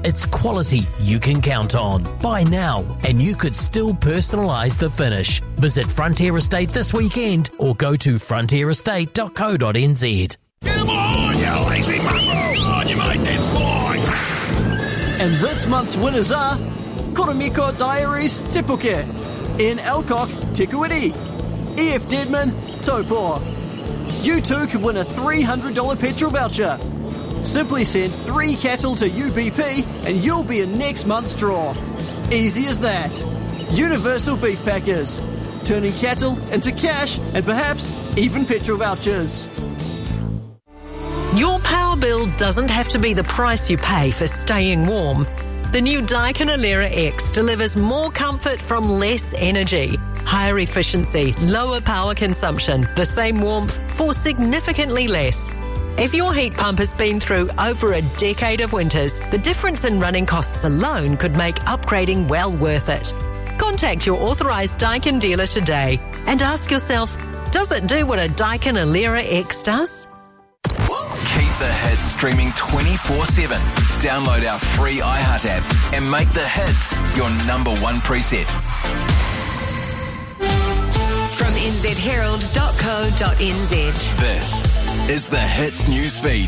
It's quality you can count on. Buy now and you could still personalise the finish. Visit Frontier Estate this weekend or go to frontierestate.co.nz. Get him on, you lazy mongrel! On you, mate, that's fine! And this month's winners are Koromiko Diaries Te Puke, Ian Alcock Te Kuiti, EF Deadman Taupo. You too could win a $300 petrol voucher. Simply send 3 cattle to UBP and you'll be in next month's draw. Easy as that. Universal Beef Packers, turning cattle into cash and perhaps even petrol vouchers. Your power bill doesn't have to be the price you pay for staying warm. The new Daikin Alera X delivers more comfort from less energy, higher efficiency, lower power consumption, the same warmth for significantly less. If your heat pump has been through over a decade of winters, the difference in running costs alone could make upgrading well worth it. Contact your authorised Daikin dealer today and ask yourself, does it do what a Daikin Alera X does? Keep the hits streaming 24/7. Download our free iHeart app and make the hits your number one preset. From nzherald.co.nz. This is the Hits newsfeed.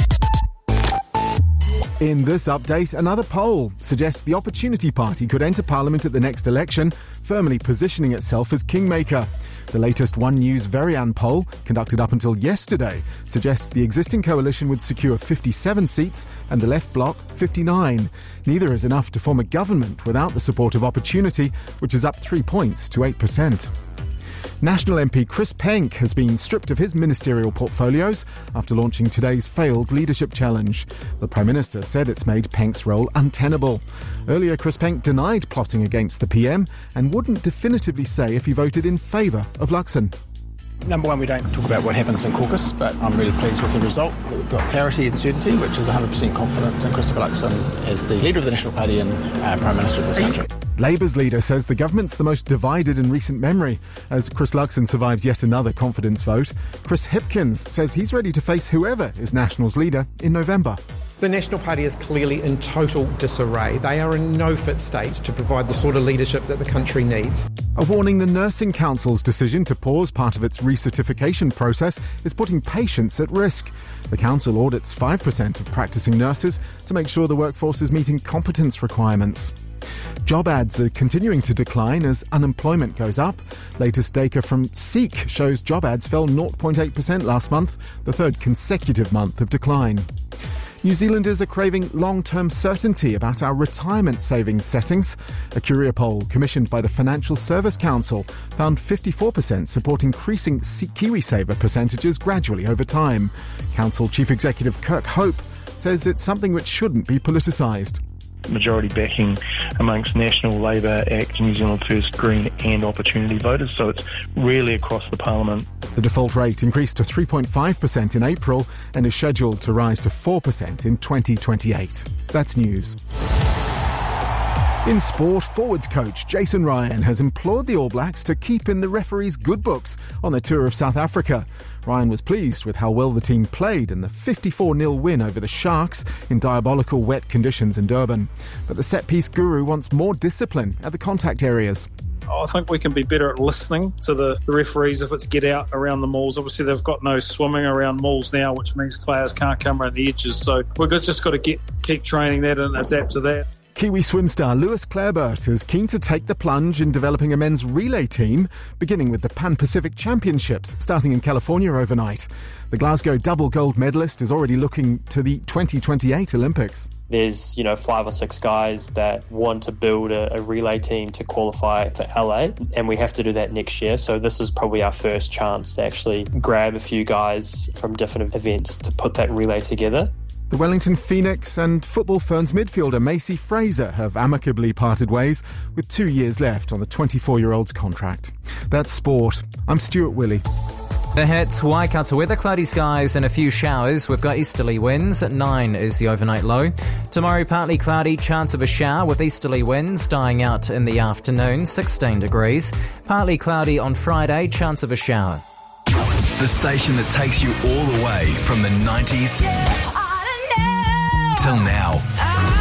In this update, another poll suggests the Opportunity Party could enter Parliament at the next election, firmly positioning itself as kingmaker. The latest One News Verian poll, conducted up until yesterday, suggests the existing coalition would secure 57 seats and the left bloc 59. Neither is enough to form a government without the support of Opportunity, which is up 3 points to 8%. National MP Chris Penk has been stripped of his ministerial portfolios after launching today's failed leadership challenge. The Prime Minister said it's made Penk's role untenable. Earlier, Chris Penk denied plotting against the PM and wouldn't definitively say if he voted in favour of Luxon. Number one, we don't talk about what happens in caucus, but I'm really pleased with the result. We've got clarity and certainty, which is 100% confidence in Christopher Luxon as the leader of the National Party and Prime Minister of this country. Labour's leader says the government's the most divided in recent memory as Chris Luxon survives yet another confidence vote. Chris Hipkins says he's ready to face whoever is National's leader in November. The National Party is clearly in total disarray. They are in no fit state to provide the sort of leadership that the country needs. A warning the Nursing Council's decision to pause part of its recertification process is putting patients at risk. The council audits 5% of practising nurses to make sure the workforce is meeting competence requirements. Job ads are continuing to decline as unemployment goes up. Latest data from Seek shows job ads fell 0.8% last month, the third consecutive month of decline. New Zealanders are craving long-term certainty about our retirement savings settings. A Curia poll commissioned by the Financial Service Council found 54% support increasing KiwiSaver percentages gradually over time. Council Chief Executive Kirk Hope says it's something which shouldn't be politicised. Majority backing amongst National, Labour, ACT, New Zealand First, Green and Opportunity voters, so it's really across the Parliament. The default rate increased to 3.5% in April and is scheduled to rise to 4% in 2028. That's news. In sport, forwards coach Jason Ryan has implored the All Blacks to keep in the referees' good books on their tour of South Africa. Ryan was pleased with how well the team played in the 54-0 win over the Sharks in diabolical wet conditions in Durban. But the set-piece guru wants more discipline at the contact areas. I think we can be better at listening to the referees if it's get out around the mauls. Obviously, they've got no swimming around mauls now, which means players can't come around the edges. So we've just got to keep training that and adapt to that. Kiwi swim star Lewis Clareburt is keen to take the plunge in developing a men's relay team, beginning with the Pan-Pacific Championships starting in California overnight. The Glasgow double gold medalist is already looking to the 2028 Olympics. There's, 5 or 6 guys that want to build a relay team to qualify for LA, and we have to do that next year. So this is probably our first chance to actually grab a few guys from different events to put that relay together. The Wellington Phoenix and Football Ferns midfielder Macy Fraser have amicably parted ways with 2 years left on the 24-year-old's contract. That's sport. I'm Stuart Willey. The hits, Waikato weather, cloudy skies and a few showers. We've got easterly winds. 9 is the overnight low. Tomorrow, partly cloudy, chance of a shower with easterly winds dying out in the afternoon, 16 degrees. Partly cloudy on Friday, chance of a shower. The station that takes you all the way from the 90s till now.